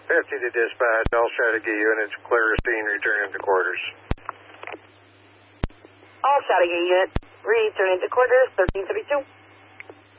50 to dispatch. All Chattagay units clear the scene, returning to quarters. All Chattagay units, returning to quarters, 1332.